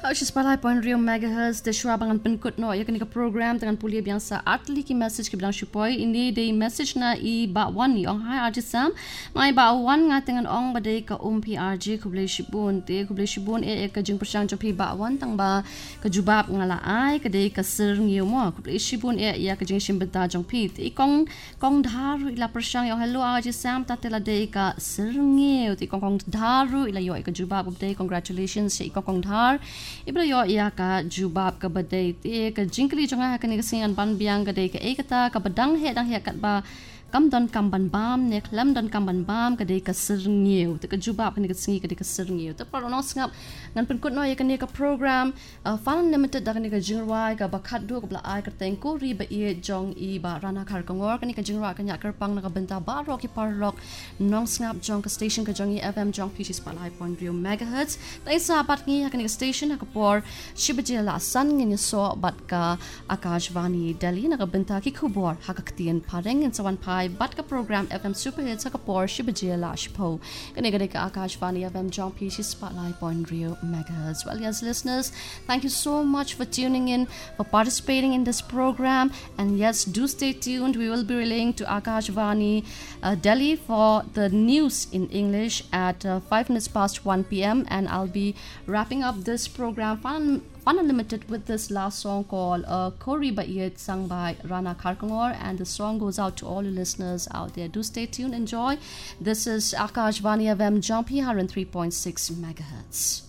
Spotlight Point Rio Megahertz de Shwabangan Penkut no yakni ka program dengan pulia biasa atli ki message ki bilang supoi ini de message na I ba wan ni ong hai arjisam mai ba wan nga dengan ong badai ka PRG ku boleh shibun ka jing persang jopi ba wan tang ba ka jubab ngala ai ka de ka ser ngiu mo ku boleh shibun ya ka jing shim beta jong pi ti kong dharu ila persang yo hello arjisam tatela de ka ser ngiu ti kong dharu ila yo ka jubab de congratulations si kong dhar ibra yo ia ka jubab ka badai ti ka jingkli jonga ka ni kasingan ban biang ka de ka ekata ka badang he dang he kat ba kam don kam ban bam ne klam don kam ban bam ka de ka serngiu te ka jubab ka ni ka singi ka de ka serngiu te par no sngap ngan pen kut no ya ka ni ka program fan limited da ka ni ka jingwai ka bakhat du ka bla ai ka teng ko ri ba e jong I ba rana khar kongor ka ni ka jingwa ka nya kar pang na ka benta ba ro ki par lok nong sngap jong ka station ka jong I FM jong PC Spotlight Point Rio Megahertz tai sa bat ngi ka ni ka station ka por shibajila san ngi so bat ka Akashvani Delhi na ka benta ki khubor ha ka ktien pareng in sawan bat ka program FM Super Hits ka por shibajila shpo kani gade ka Akashvani FM Jong PC Spotlight Point Rio Megahertz. Well, yes, listeners, thank you so much for tuning in, for participating in this program, and yes, do stay tuned. We will be relaying to Akashvani Delhi for the news in English at 5 minutes past 1 p.m. and I'll be wrapping up this program Fun Unlimited with this last song called Kori Ba'iyat, sung by Rana Kharkongor, and the song goes out to all the listeners out there. Do stay tuned, enjoy. This is Akashvani FM Jumpy 103.6 megahertz.